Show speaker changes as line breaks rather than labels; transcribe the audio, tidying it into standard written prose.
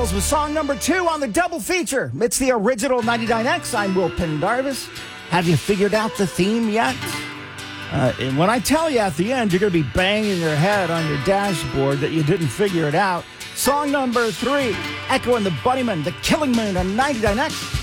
Beatles with song number 2 on the double feature. It's the original 99X. I'm Will Pendarvis. Have you figured out the theme yet? And when I tell you at the end, you're going to be banging your head on your dashboard that you didn't figure it out. Song number 3, Echo and the Bunnymen, The Killing Moon on 99X.